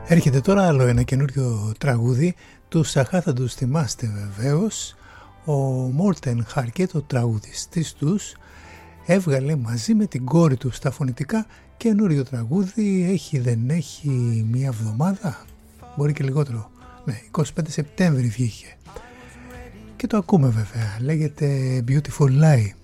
Έρχεται τώρα άλλο ένα καινούριο τραγούδι. Τους Σαχά θα τους θυμάστε βεβαίως. Ο Μόρτεν Χάρκετ, ο τραγουδιστής τους, έβγαλε μαζί με την κόρη του στα φωνητικά καινούριο τραγούδι. Έχει δεν έχει μία εβδομάδα, μπορεί και λιγότερο. Ναι, 25 Σεπτέμβρη βγήκε. Και το ακούμε βέβαια, λέγεται Beautiful Lie.